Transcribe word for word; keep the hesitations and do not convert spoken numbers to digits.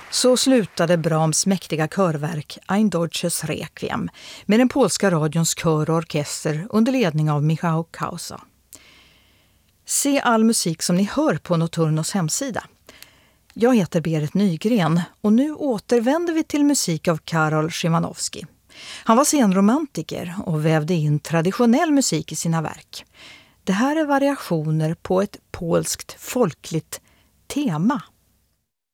Så slutade Brahms mäktiga körverk Ein Deutsches Requiem med den polska radions kör och orkester under ledning av Michał Kausa. Se all musik som ni hör på Nocturnos hemsida. Jag heter Berit Nygren och nu återvänder vi till musik av Karol Szymanowski. Han var scenromantiker och vävde in traditionell musik i sina verk. Det här är variationer på ett polskt folkligt tema.